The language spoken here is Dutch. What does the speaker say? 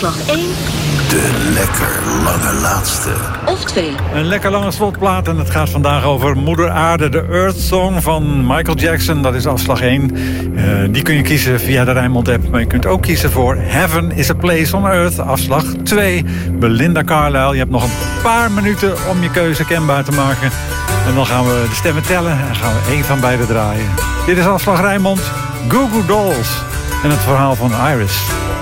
afslag 1... De lekker lange laatste. Of 2. Een lekker lange slotplaat en het gaat vandaag over Moeder Aarde. De Earth Song van Michael Jackson, dat is afslag 1. Die kun je kiezen via de Rijnmond-app. Maar je kunt ook kiezen voor Heaven is a Place on Earth, afslag 2. Belinda Carlisle, je hebt nog een paar minuten om je keuze kenbaar te maken. En dan gaan we de stemmen tellen en gaan we één van beide draaien. Dit is afslag Rijnmond, Goo Goo Dolls en het verhaal van Iris.